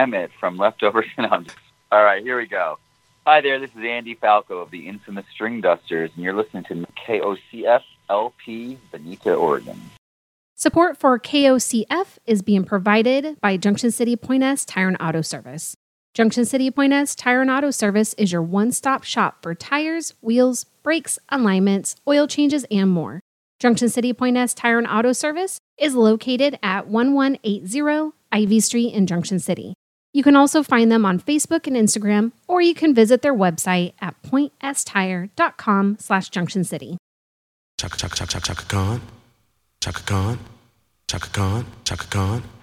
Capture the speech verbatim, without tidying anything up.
Emmett from Leftovers. No, I'm just- All right, here we go. Hi there, this is Andy Falco of the infamous String Dusters, and you're listening to K O C F L P, Bonita, Oregon. Support for K O C F is being provided by Junction City Pointez Tire and Auto Service. Junction City Pointez Tire and Auto Service is your one-stop shop for tires, wheels, brakes, alignments, oil changes, and more. Junction City Pointez Tire and Auto Service is located at eleven eighty Ivy Street in Junction City. You can also find them on Facebook and Instagram, or you can visit their website at pointestire.com slash Junction City. Chaka, chaka, chaka, chaka, Khan. Chaka Khan. Chaka Khan. Chaka Khan.